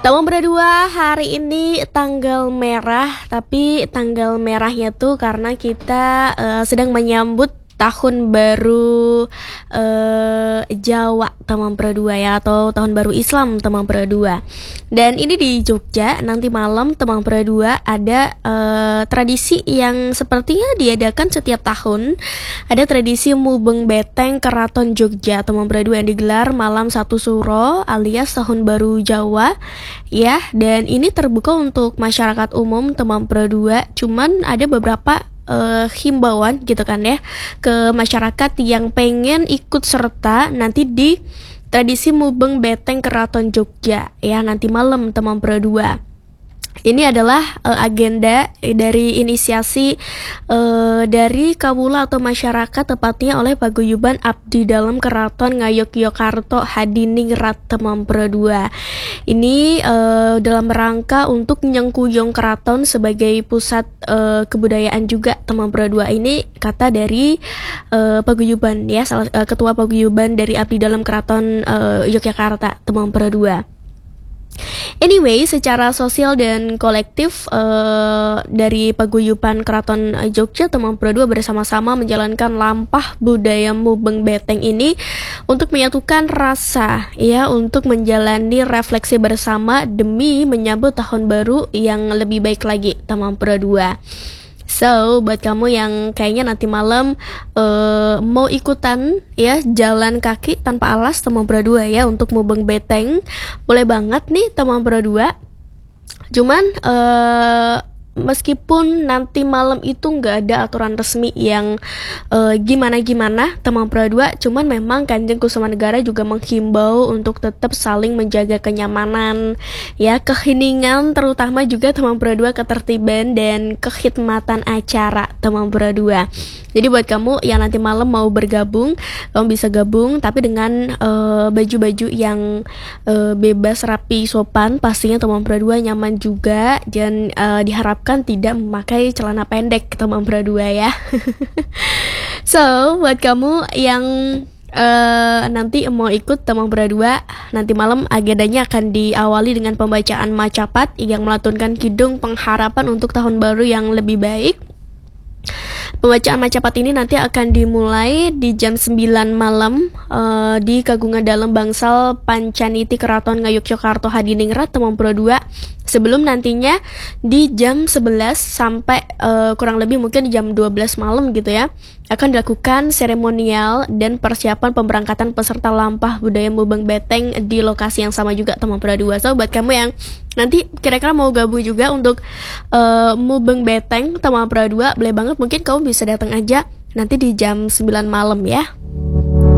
Tahun berdua hari ini tanggal merah, tapi tanggal merahnya tuh karena kita sedang menyambut tahun baru Jawa teman berdua ya, atau tahun baru Islam teman berdua. Dan ini di Jogja nanti malam teman berdua ada tradisi yang sepertinya diadakan setiap tahun. Ada tradisi Mubeng Beteng Keraton Jogja teman berdua yang digelar malam 1 Suro alias tahun baru Jawa ya. Dan ini terbuka untuk masyarakat umum teman berdua. Cuman ada beberapa himbauan gitu kan ya ke masyarakat yang pengen ikut serta nanti di tradisi Mubeng Beteng Keraton Jogja ya nanti malam teman berdua. Ini adalah agenda dari inisiasi dari kawula atau masyarakat, tepatnya oleh Paguyuban Abdi Dalem Keraton Ngayogyakarta Hadiningrat teman berdua. Ini dalam rangka untuk nyengkuyung keraton sebagai pusat kebudayaan juga teman berdua. Ini kata dari Paguyuban ya, ketua Paguyuban dari Abdi Dalem Keraton Yogyakarta teman berdua. Anyway, secara sosial dan kolektif dari Paguyuban Keraton Jogja teman berdua bersama-sama menjalankan lampah budaya Mubeng Beteng ini untuk menyatukan rasa ya, untuk menjalani refleksi bersama demi menyambut tahun baru yang lebih baik lagi teman berdua. So, buat kamu yang kayaknya nanti malam mau ikutan ya jalan kaki tanpa alas teman berdua ya untuk Mubeng Beteng, boleh banget nih teman berdua. Cuman meskipun nanti malam itu nggak ada aturan resmi yang gimana-gimana teman berdua, cuman memang Kanjeng Kusumanegara juga menghimbau untuk tetap saling menjaga kenyamanan ya, keheningan, terutama juga teman berdua ketertiban dan kekhidmatan acara teman berdua. Jadi buat kamu yang nanti malam mau bergabung, kamu bisa gabung tapi dengan baju-baju yang bebas, rapi, sopan, pastinya teman berdua nyaman juga, dan diharapkan tidak memakai celana pendek teman berdua ya. So, buat kamu yang nanti mau ikut teman berdua, nanti malam agendanya akan diawali dengan pembacaan macapat yang melantunkan kidung pengharapan untuk tahun baru yang lebih baik. Pembacaan macapat ini nanti akan dimulai di jam 9 malam di Kagungan Dalem Bangsal Pancaniti Keraton Ngayogyakarta Hadiningrat teman berdua, sebelum nantinya di jam 11 sampai kurang lebih mungkin jam 12 malam gitu ya, akan dilakukan seremonial dan persiapan pemberangkatan peserta lampah budaya Mubeng Beteng di lokasi yang sama juga teman berdua. So, buat kamu yang nanti kira-kira mau gabung juga untuk Mubeng Beteng teman berdua, boleh banget, mungkin kamu bisa datang aja nanti di jam 9 malam ya.